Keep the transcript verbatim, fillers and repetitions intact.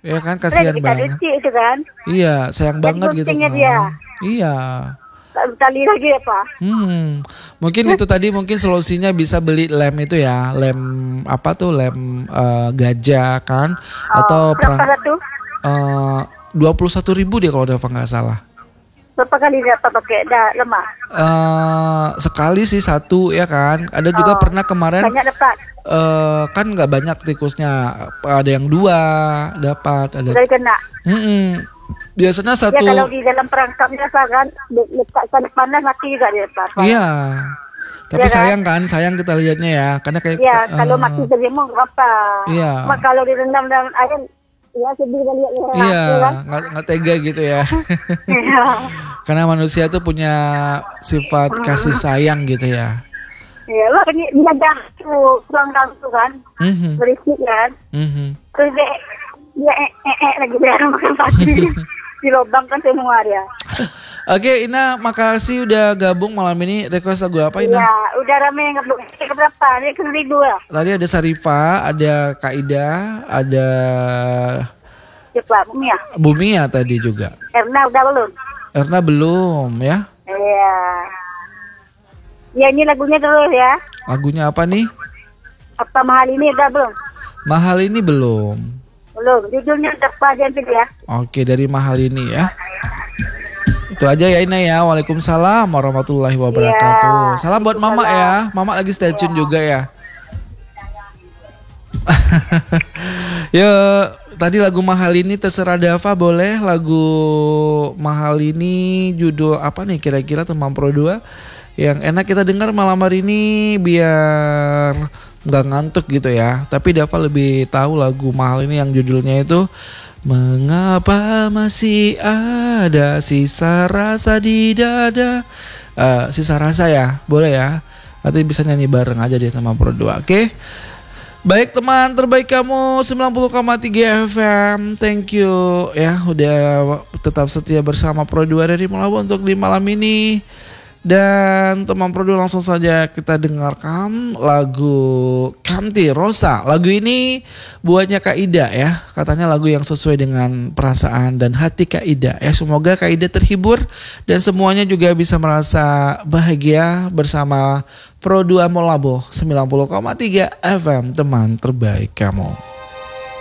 Ya kan, kasihan kita banget. duci itu kan. Iya, sayang Dan banget gitu guntingnya kan. dia. Iya. Tali lagi ya Pak. Hmm, mungkin itu tadi mungkin solusinya bisa beli lem itu ya, lem apa tuh lem eh, gajah kan, atau Oh, berapa perang satu? eh, dua puluh satu ribu dia kalau Dava nggak salah. Berapa kali dapat pakai dah lemah? eh sekali sih satu ya kan. Ada juga Oh, pernah kemarin banyak dapat. eh kan nggak banyak tikusnya, ada yang dua dapat ada. Sudah kena. Mm-mm. Biasanya Ya satu. kalau di dalam perangkapnya kan letakkan panas mati juga dia Pak. Iya. Tapi Iya kan? sayang kan, sayang kita lihatnya ya, karena kayak Ya eh, kalau mati terjemur apa? Iya. Mak kalau direndam dalam air, ya sedih kali lihat orang Iya, mati kan. nggak nggak tega gitu ya. Iya. Karena manusia tuh punya sifat kasih sayang gitu ya. Ya lah ini dia dah tuh pulang tuh kan, Mhm, berisik kan. mhm. Terus dia dia eh, eh, eh, lagi biar makan pasti. Dilobangkan semua dia. Oke, Ina, makasih udah gabung malam ini. Request lagu apa, Ina? Ya, udah rame yang belum ke berapa? Ini ke dua. Tadi ada Sarifa, ada Kaida, ada Cepat, Bumi ya. Bumi ya tadi juga. Erna udah belum? Erna belum ya. Iya. Ya ini lagunya terus ya. Lagunya apa nih? Apa mahal ini udah belum? Mahal ini belum. Belum. Judulnya apa aja pilih ya. Oke, dari Mahal ini ya. Itu aja ya Ina ya. Waalaikumsalam warahmatullahi wabarakatuh. Ya, Salam buat Mama ya. Mama lagi stay tune juga ya. Ya, tadi lagu Mahal ini terserah Dava boleh. Lagu Mahal ini judul apa nih kira-kira teman Pro dua yang enak kita dengar malam hari ini biar nggak ngantuk gitu ya. Tapi Dava lebih tahu lagu Mahal ini yang judulnya itu Mengapa masih ada sisa rasa di dada. Uh, sisa rasa ya, boleh ya. Nanti bisa nyanyi bareng aja di teman Pro dua. Oke. Okay? Baik teman terbaik kamu sembilan puluh koma tiga F M. Thank you ya udah tetap setia bersama Pro dua dari Melabu untuk di malam ini. Dan teman Pro dua langsung saja kita dengarkan lagu Kanti Rosa. Lagu ini buatnya Kak Ida ya. Katanya lagu yang sesuai dengan perasaan dan hati Kak Ida ya. Semoga Kak Ida terhibur dan semuanya juga bisa merasa bahagia bersama Pro dua Molabo sembilan puluh koma tiga F M teman terbaik kamu.